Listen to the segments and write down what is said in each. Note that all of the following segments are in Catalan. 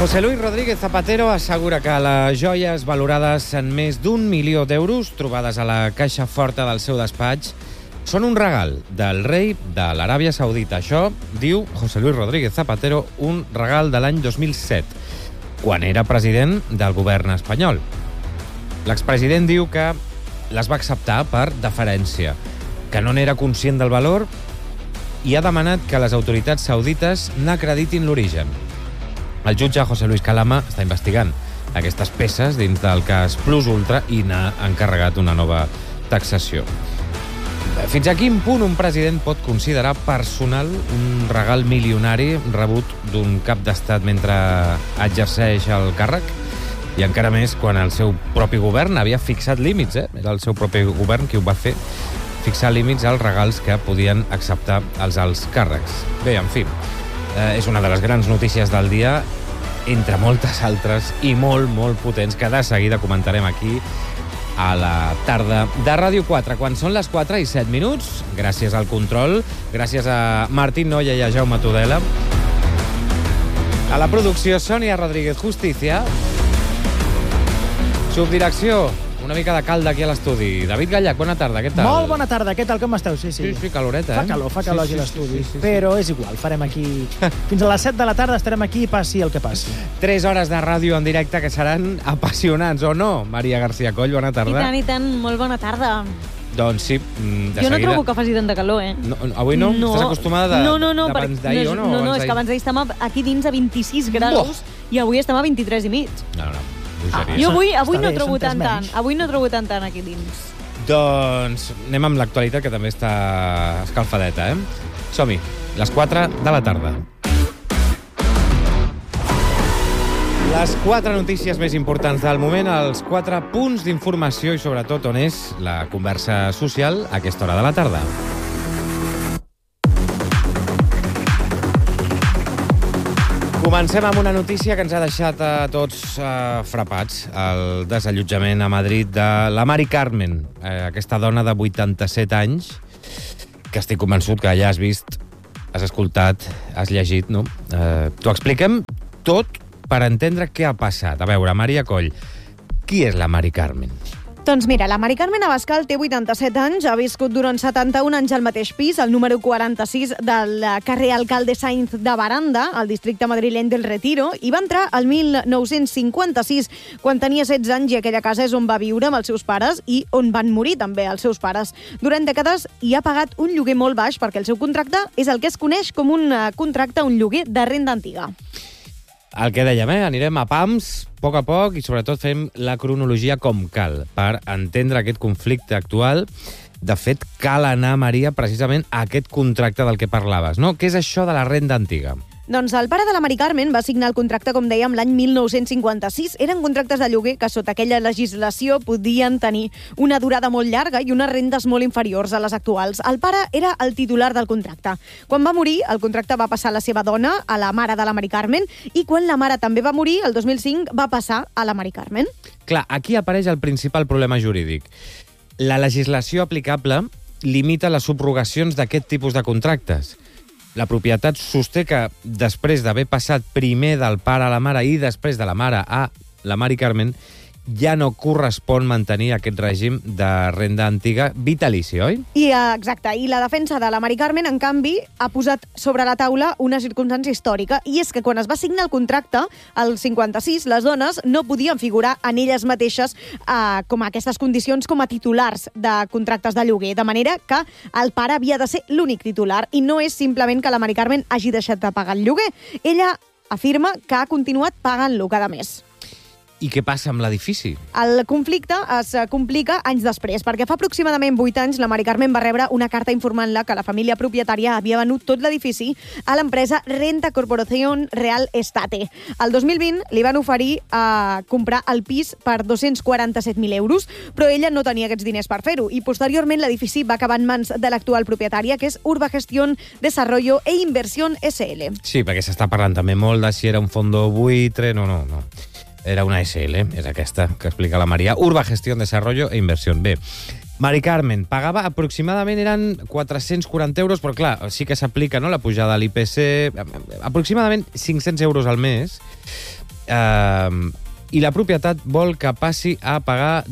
José Luis Rodríguez Zapatero assegura que les joies valorades en més d'1 milió d'euros trobades a la caixa forta del seu despatx són un regal del rei de l'Aràbia Saudita. Això, diu José Luis Rodríguez Zapatero, un regal de l'any 2007, quan era president del govern espanyol. L'expresident diu que les va acceptar per deferència, que no n'era conscient del valor i ha demanat que les autoritats saudites n'acreditin l'origen. El jutge José Luis Calama està investigant aquestes peces dins del cas Plus Ultra i n'ha encarregat una nova taxació. Fins a quin punt un president pot considerar personal un regal milionari rebut d'un cap d'estat mentre exerceix el càrrec? I encara més quan el seu propi govern havia fixat límits, Era el seu propi govern qui ho va fer, fixar límits als regals que podien acceptar els alts càrrecs. Bé, en fi, és una de les grans notícies del dia, entre moltes altres i molt, molt potents, que de seguida comentarem aquí a la tarda de Ràdio 4, quan són les 4 i 7 minuts. Gràcies al control, gràcies a Martín Noya i a Jaume Tudela. A la producció, Sònia Rodríguez Justicia. Subdirecció, una mica de calda aquí a l'estudi. David Gallac, bona tarda, què tal? Molt bona tarda, què tal, com esteu? Sí, caloreta, Fa calor aquí a l'estudi, però és igual, farem aquí... Fins a les 7 de la tarda estarem aquí, passi el que passi. 3 hores de ràdio en directe que seran apassionants, o no? Maria García Coll, bona tarda. I tant, molt bona tarda. Doncs sí, de jo seguida... no trobo que faci tanta calor, No, avui no? Estàs acostumada d'abans d'ahir o no? No, és que abans d'ahir estàvem aquí dins a 26 graus i avui estem a 23 i mig. No. Jo avui no bé, trobo són tant. menys. Avui no trobo tant aquí dins. Doncs anem amb l'actualitat, que també està escalfadeta, Som-hi, les 4 de la tarda. Les 4 notícies més importants del moment, els 4 punts d'informació i sobretot on és la conversa social a aquesta hora de la tarda. Comencem amb una notícia que ens ha deixat a tots frapats. El desallotjament a Madrid de la Mari Carmen, aquesta dona de 87 anys, que estic convençut que ja has vist, has escoltat, has llegit, no? T'ho expliquem tot per entendre què ha passat. A veure, Maria Coll, qui és la Mari Carmen? Doncs mira, la Mari Carmen Abascal té 87 anys, ha viscut durant 71 anys al mateix pis, al número 46 del carrer Alcalde Sainz de Baranda, al districte madrileny del Retiro, i va entrar el 1956, quan tenia 16 anys, i aquella casa és on va viure amb els seus pares i on van morir també els seus pares. Durant dècades hi ha pagat un lloguer molt baix perquè el seu contracte és el que es coneix com un contracte, un lloguer de renda antiga. El que dèiem, anirem a pams, a poc, i sobretot fem la cronologia com cal, per entendre aquest conflicte actual. De fet, cal anar, Maria, precisament a aquest contracte del que parlaves, no? Què és això de la renda antiga? Doncs el pare de la Mari Carmen va signar el contracte, com dèiem, l'any 1956. Eren contractes de lloguer que, sota aquella legislació, podien tenir una durada molt llarga i unes rendes molt inferiors a les actuals. El pare era el titular del contracte. Quan va morir, el contracte va passar a la seva dona, a la mare de la Mari Carmen, i quan la mare també va morir, el 2005, va passar a la Mari Carmen. Clar, aquí apareix el principal problema jurídic. La legislació aplicable limita les subrogacions d'aquest tipus de contractes. La propietat sosté que, després d'haver passat primer del pare a la mare i després de la mare a la Mari Carmen, ja no correspon mantenir aquest règim de renda antiga vitalici, oi? Exacte, i la defensa de la Mari Carmen, en canvi, ha posat sobre la taula una circumstància històrica, i és que quan es va signar el contracte, el 56, les dones no podien figurar en elles mateixes com a aquestes condicions com a titulars de contractes de lloguer, de manera que el pare havia de ser l'únic titular, i no és simplement que la Mari Carmen hagi deixat de pagar el lloguer. Ella afirma que ha continuat pagant-lo cada mes. I què passa amb l'edifici? El conflicte es complica anys després, perquè fa aproximadament 8 anys la Mari Carmen va rebre una carta informant-la que la família propietària havia venut tot l'edifici a l'empresa Renta Corporación Real Estate. El 2020 li van oferir comprar el pis per 247.000 euros, però ella no tenia aquests diners per fer-ho, i posteriorment l'edifici va acabar en mans de l'actual propietària, que és Urbagestión Desarrollo e Inversión SL. Sí, perquè s'està parlant també molt de si era un fondo buitre, no. Era una SL, és aquesta que explica la Maria. Urbagestión Desarrollo e Inversión. Bé, Mari Carmen pagava aproximadament, eren 440 euros, però clar, sí que s'aplica, no?, la pujada de l'IPC, aproximadament 500 euros al mes, i la propietat vol que passi a pagar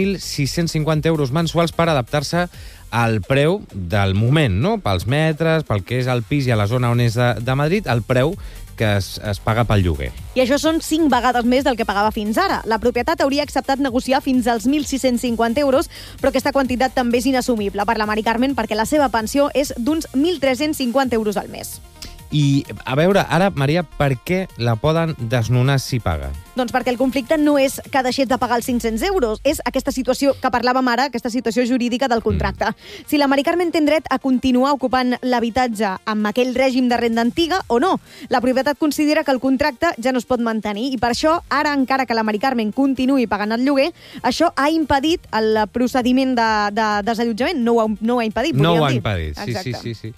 2.650 euros mensuals per adaptar-se al preu del moment, no? Pels metres, pel que és el pis i a la zona on és de Madrid, el preu que es paga pel lloguer. I això són 5 vegades més del que pagava fins ara. La propietat hauria acceptat negociar fins als 1.650 euros, però aquesta quantitat també és inassumible per la Mari Carmen perquè la seva pensió és d'uns 1.350 euros al mes. I, a veure, ara, Maria, per què la poden desnonar si paga? Doncs perquè el conflicte no és que deixés de pagar els 500 euros, és aquesta situació que parlàvem ara, aquesta situació jurídica del contracte. Si la Mari Carmen té dret a continuar ocupant l'habitatge amb aquell règim de renda antiga o no, la propietat considera que el contracte ja no es pot mantenir i per això, ara, encara que la Mari Carmen continuï pagant el lloguer, això ha impedit el procediment de desallotjament. No ho ha impedit, No podríem ho ha dir. impedit, Exacte. sí.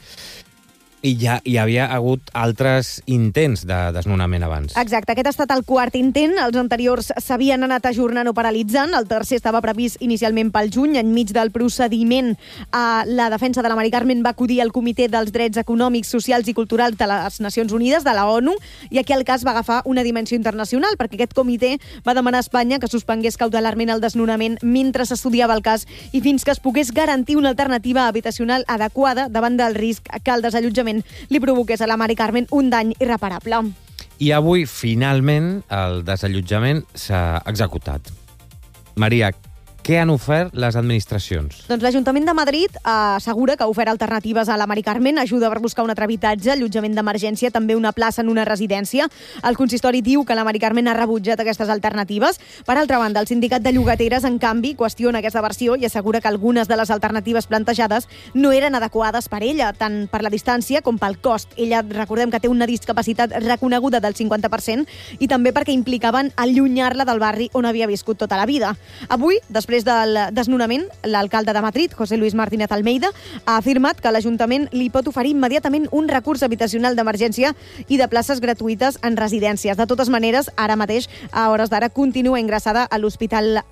I ja hi havia hagut altres intents de desnonament abans. Exacte, aquest ha estat el quart intent. Els anteriors s'havien anat ajornant o paralitzant. El tercer estava previst inicialment pel juny. Enmig del procediment, la defensa de la Mari Carmen va acudir al Comitè dels Drets Econòmics, Socials i Culturals de les Nacions Unides, de la ONU, i aquí el cas va agafar una dimensió internacional, perquè aquest comitè va demanar a Espanya que suspengués cautelarment el desnonament mentre s'estudiava el cas i fins que es pogués garantir una alternativa habitacional adequada davant del risc que el desallotjament li provoqués a la Mari Carmen un dany irreparable. I avui, finalment, el desallotjament s'ha executat. Maria, què han ofert les administracions? Doncs l'Ajuntament de Madrid assegura que ha ofert alternatives a la Mari Carmen, ajuda per buscar un altre habitatge, allotjament d'emergència, també una plaça en una residència. El consistori diu que la Mari Carmen ha rebutjat aquestes alternatives. Per altra banda, el sindicat de llogateres, en canvi, qüestiona aquesta versió i assegura que algunes de les alternatives plantejades no eren adequades per ella, tant per la distància com pel cost. Ella, recordem que té una discapacitat reconeguda del 50% i també perquè implicaven allunyar-la del barri on havia viscut tota la vida. Avui, després del desnonament, l'alcalde de Madrid, José Luis Martínez Almeida, ha afirmat que l'Ajuntament li pot oferir immediatament un recurs habitacional d'emergència i de places gratuïtes en residències. De totes maneres, ara mateix, a hores d'ara, continua ingressada a l'Hospital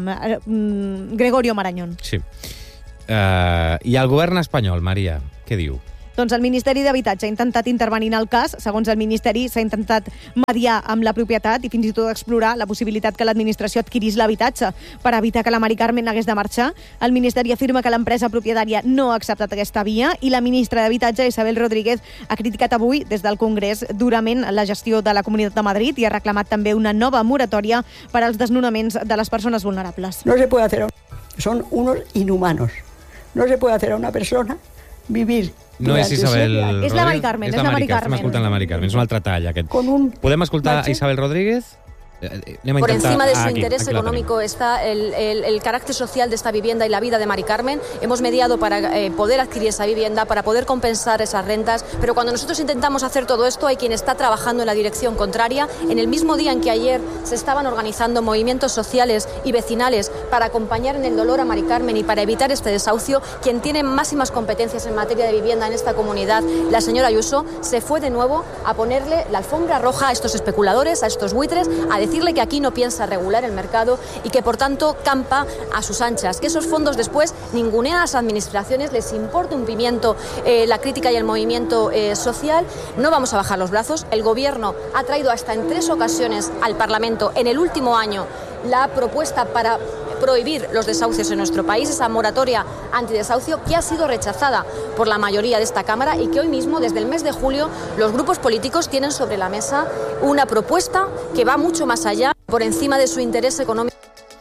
Gregorio Marañón. Sí. I el govern espanyol, Maria, què diu? Doncs el Ministeri d'Habitatge ha intentat intervenir en el cas. Segons el Ministeri, s'ha intentat mediar amb la propietat i fins i tot explorar la possibilitat que l'administració adquirís l'habitatge per evitar que la Mari Carmen hagués de marxar. El Ministeri afirma que l'empresa propietària no ha acceptat aquesta via i la ministra d'Habitatge, Isabel Rodríguez, ha criticat avui des del Congrés durament la gestió de la Comunitat de Madrid i ha reclamat també una nova moratòria per als desnonaments de les persones vulnerables. No se puede hacer, son unos inhumanos. No se puede hacer a una persona vivir. No és Isabel Rodríguez. És la Mari Carmen, és la Mari Carmen. Estem escoltant la Mari Carmen, és un altre tall, aquest. Podem escoltar a Isabel Rodríguez? Por encima de su interés económico está el carácter social de esta vivienda y la vida de Mari Carmen. Hemos mediado para poder adquirir esa vivienda, para poder compensar esas rentas, pero cuando nosotros intentamos hacer todo esto hay quien está trabajando en la dirección contraria. En el mismo día en que ayer se estaban organizando movimientos sociales y vecinales para acompañar en el dolor a Mari Carmen y para evitar este desahucio, quien tiene máximas competencias en materia de vivienda en esta comunidad, la señora Ayuso, se fue de nuevo a ponerle la alfombra roja a estos especuladores, a estos buitres, a decirle que aquí no piensa regular el mercado y que por tanto campa a sus anchas, que esos fondos después ningunean a las administraciones, les importa un pimiento la crítica y el movimiento social. No vamos a bajar los brazos. El Gobierno ha traído hasta en 3 ocasiones al Parlamento en el último año la propuesta para prohibir los desahucios en nuestro país, esa moratoria antidesahucio que ha sido rechazada por la mayoría de esta Cámara y que hoy mismo, desde el mes de julio, los grupos políticos tienen sobre la mesa una propuesta que va mucho más allá, por encima de su interés econòmic.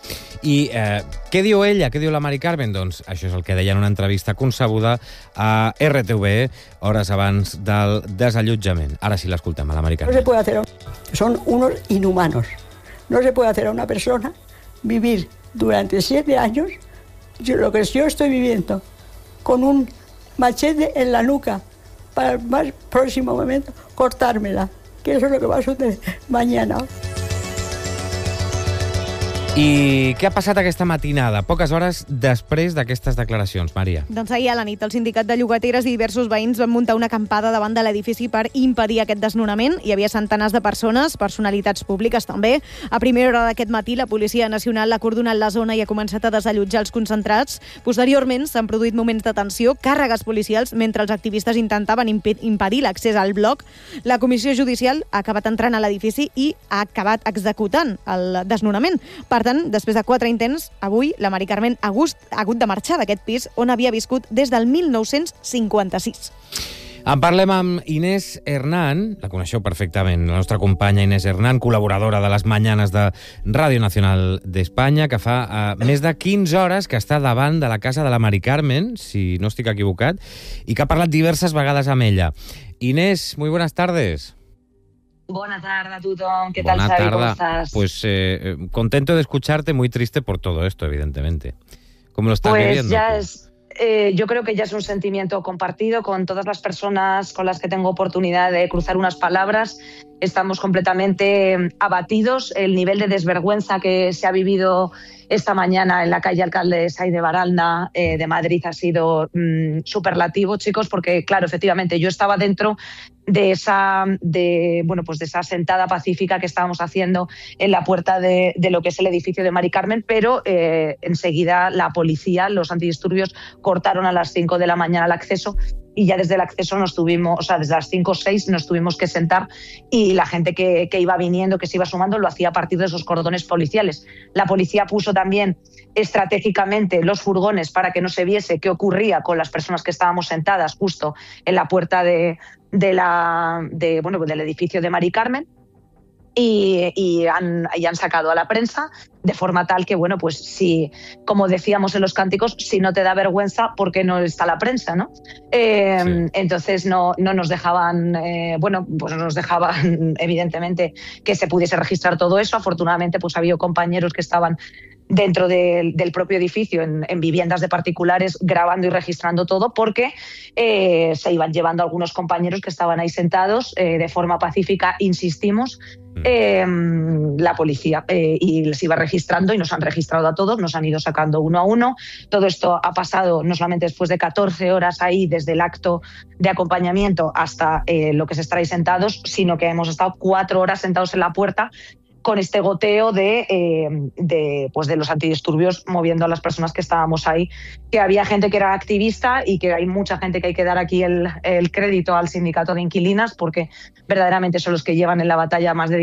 I què diu ella, què diu la Mari Carmen? Doncs això és el que deia en una entrevista concebuda a RTV hores abans del desallotjament. Ara sí l'escoltem, a la Mari Carmen. No se puede hacer, son unos inhumanos. No se puede hacer a una persona vivir durante 7 años lo que yo estoy viviendo, con un machete en la nuca para el más próximo momento cortármela, que eso es lo que va a suceder mañana. I què ha passat aquesta matinada, poques hores després d'aquestes declaracions, Maria? Doncs ahir a la nit el sindicat de llogateres i diversos veïns van muntar una acampada davant de l'edifici per impedir aquest desnonament. Hi havia centenars de persones, personalitats públiques també. A primera hora d'aquest matí la Policia Nacional ha acordonat la zona i ha començat a desallotjar els concentrats. Posteriorment s'han produït moments de tensió, càrregues policials, mentre els activistes intentaven impedir l'accés al bloc. La comissió judicial ha acabat entrant a l'edifici i ha acabat executant el desnonament. Per tant, després de 4 intents, avui la Mari Carmen ha hagut de marxar d'aquest pis on havia viscut des del 1956. En parlem amb Inés Hernán, la coneixeu perfectament, la nostra companya Inés Hernán, col·laboradora de les Mañanes de Ràdio Nacional d'Espanya, que fa més de 15 hores que està davant de la casa de la Mari Carmen, si no estic equivocat, i que ha parlat diverses vegades amb ella. Inés, muy buenas tardes. Buenas tardes a tothom. ¿Qué tal, Xavi? ¿Cómo estás? Pues contento de escucharte, muy triste por todo esto, evidentemente. ¿Cómo lo estás viviendo? Yo creo que ya es un sentimiento compartido con todas las personas con las que tengo oportunidad de cruzar unas palabras. Estamos completamente abatidos. El nivel de desvergüenza que se ha vivido esta mañana en la calle Alcalde de Saiz de Baralda de Madrid ha sido superlativo, chicos, porque, claro, efectivamente, yo estaba dentro de esa sentada pacífica que estábamos haciendo en la puerta de lo que es el edificio de Mari Carmen, pero enseguida la policía, los antidisturbios, cortaron a las 5 de la mañana el acceso y ya desde el acceso desde las 5 o 6 nos tuvimos que sentar y la gente que iba viniendo, que se iba sumando, lo hacía a partir de esos cordones policiales. La policía puso también estratégicamente los furgones para que no se viese qué ocurría con las personas que estábamos sentadas justo en la puerta del edificio de Mari Carmen. Y han sacado a la prensa de forma tal que, bueno, pues si, como decíamos en los cánticos, si no te da vergüenza, ¿por qué no está la prensa, no? Sí. Entonces no nos dejaban, no nos dejaban evidentemente que se pudiese registrar todo eso. Afortunadamente, pues ha habido compañeros que estaban dentro del propio edificio, en viviendas de particulares, grabando y registrando todo, porque se iban llevando algunos compañeros que estaban ahí sentados de forma pacífica, insistimos, la policía, y les iba registrando y nos han registrado a todos, nos han ido sacando uno a uno. Todo esto ha pasado no solamente después de 14 horas ahí, desde el acto de acompañamiento hasta lo que es estar ahí sentados, sino que hemos estado 4 horas sentados en la puerta con este goteo de los antidisturbios moviendo a las personas que estábamos ahí, que había gente que era activista y que hay mucha gente que hay que dar aquí el crédito al sindicato de inquilinas, porque verdaderamente son los que llevan en la batalla más de